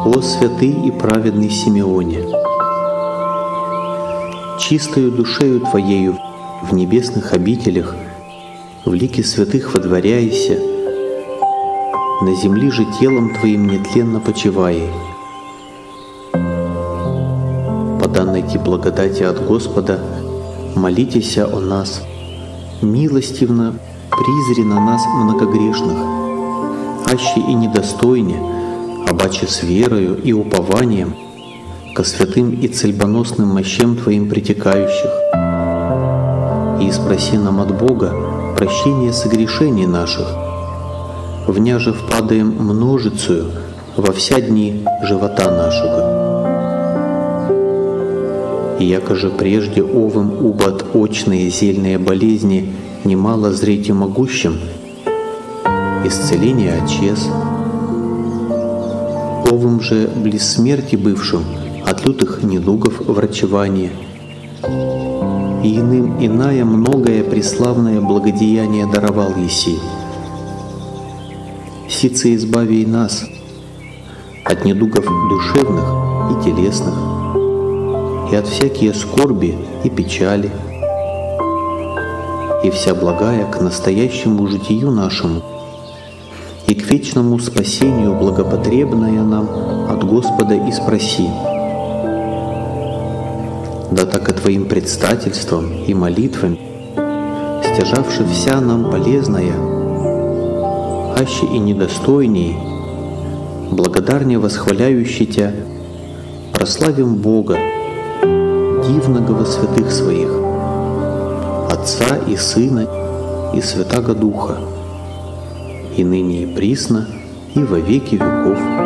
О святый и праведный Симеоне, чистою душею Твоею в небесных обителях, в лике святых водворяйся, на земли же телом Твоим нетленно почивай. По данной Ти благодати от Господа молитеся о нас, милостивно призри на нас многогрешных, аще и недостойне, обаче с верою и упованием ко святым и цельбоносным мощам Твоим притекающих, и спроси нам от Бога прощение согрешений наших, вняже впадаем множицею во вся дни живота нашего. И яко же прежде овым убат очные зельные болезни немало зрите могущим, исцеление отчез, овым же близ смерти бывшим от лютых недугов врачевание, и иным иная многое преславное благодеяние даровал еси. Сице избави и нас от недугов душевных и телесных, и от всякие скорби и печали, и вся благая к настоящему житию нашему и к вечному спасению благопотребная нам от Господа и спроси. Да так и Твоим предстательством и молитвами, стяжавши вся нам полезная, аще и недостойней, благодарне восхваляющий Тя, прославим Бога, дивного во святых Своих, Отца и Сына и Святаго Духа, и ныне и присно, и во веки веков.